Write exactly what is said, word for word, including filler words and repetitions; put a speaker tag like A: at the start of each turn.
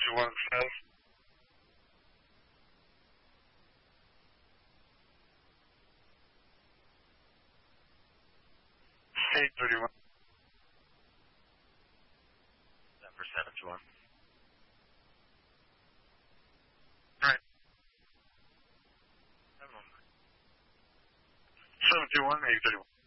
A: two one says. eight thirty-one.
B: Number seven two one.
A: Right.
B: seven one.
A: seven two one, eight thirty-one.